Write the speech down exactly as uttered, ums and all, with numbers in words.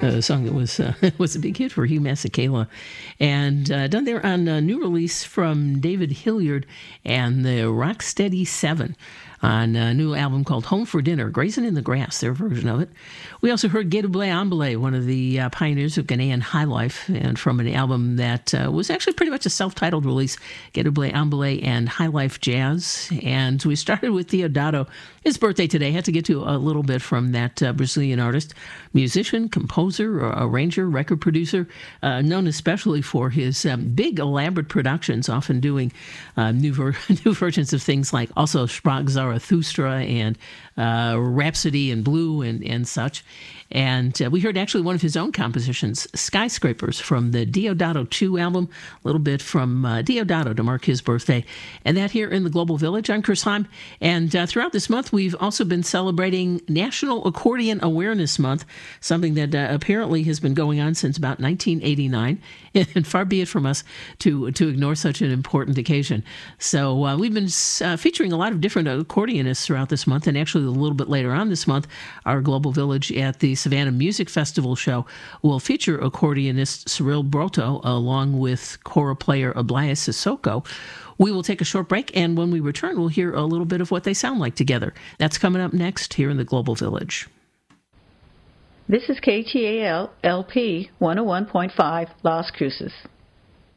a song that was uh, was a big hit for Hugh Masekela, and uh, done there on a new release from David Hilliard and the Rocksteady Seven on a new album called Home for Dinner, Grazing in the Grass, their version of it. We also heard Gedouble Ambale, one of the uh, pioneers of Ghanaian high life, and from an album that uh, was actually pretty much a self-titled release, Gedouble Ambale and High Life Jazz. And we started with Deodato. His birthday today. Had to get to a little bit from that uh, Brazilian artist, musician, composer, arranger, record producer, uh, known especially for his um, big, elaborate productions, often doing uh, new, ver- new versions of things like also Sprach Zarathustra and uh, Rhapsody in Blue and, and such. And uh, we heard actually one of his own compositions, Skyscrapers, from the Deodato two album, a little bit from uh, Deodato to mark his birthday. And that here in the Global Village. I'm Chris Heim. And uh, throughout this month, we've also been celebrating National Accordion Awareness Month, something that uh, apparently has been going on since about nineteen eighty-nine. And far be it from us to, to ignore such an important occasion. So uh, we've been uh, featuring a lot of different accordionists throughout this month. And actually, a little bit later on this month, our Global Village at the Savannah Music Festival show will feature accordionist Cyril Broto along with kora player Ablaya Sissoko. We will take a short break, and when we return, we'll hear a little bit of what they sound like together. That's coming up next here in the Global Village. This is K T A L L P one oh one point five Las Cruces.